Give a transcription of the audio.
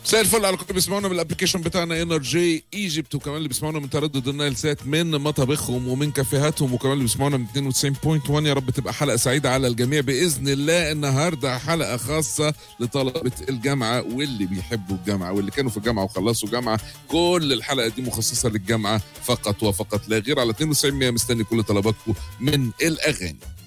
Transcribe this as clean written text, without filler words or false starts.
مساء الفل على كل اللي بيسمعونا من الابلكيشن بتاعنا انرجي ايجيبت، وكمان اللي بيسمعونا من تردد النايل سات من مطابخهم ومن كافيهاتهم، وكمان اللي بيسمعونا من 92.1. يا رب تبقى حلقه سعيده على الجميع باذن الله. النهارده حلقه خاصه لطلبه الجامعه واللي بيحبوا الجامعه واللي كانوا في الجامعه وخلصوا جامعه. كل الحلقه دي مخصصه للجامعه فقط وفقط لا غير. على 92 مستني كل طلباتكم من الاغاني.